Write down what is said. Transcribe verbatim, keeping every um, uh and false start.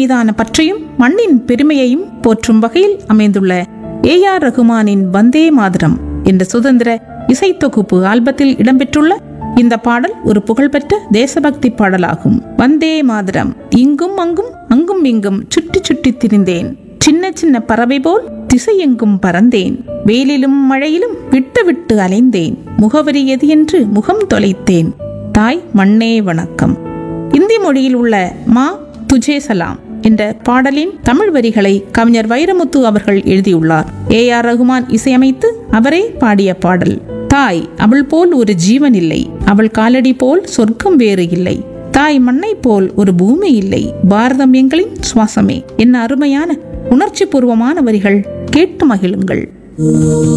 மீதான பற்றையும் மண்ணின் பெருமையையும் போற்றும் வகையில் அமைந்துள்ள ஏ ஆர் ரகுமானின் வந்தே மாதரம் என்ற சுதந்திர இசை தொகுப்பு ஆல்பத்தில் இடம்பெற்றுள்ள இந்த பாடல் ஒரு புகழ்பெற்ற தேசபக்தி பாடலாகும். வந்தே மாதரம். இங்கும் அங்கும் அங்கும் இங்கும் சுற்றி சுற்றி திரிந்தேன், சின்ன சின்ன பறவை போல் திசையெங்கும் பறந்தேன், வெயிலிலும் மழையிலும் விட்டு விட்டு அலைந்தேன், முகவரி எது என்று முகம் தொலைத்தேன், தாய் மண்ணே வணக்கம். இந்தி மொழியில் உள்ள மா துஜே சலாம் என்ற பாடலின் தமிழ் வரிகளை கவிஞர் வைரமுத்து அவர்கள் எழுதியுள்ளார். ஏ ஆர் ரகுமான் இசையமைத்து அவரே பாடிய பாடல். தாய், அவள் போல் ஒரு ஜீவன் இல்லை, அவள் காலடி போல் சொர்க்கம் வேறு இல்லை, தாய் மண்ணை போல் ஒரு பூமி இல்லை, பாரதம் எங்களின் சுவாசமே. என்ன அருமையான உணர்ச்சி பூர்வமான வரிகள், கேட்டு மகிழுங்கள்.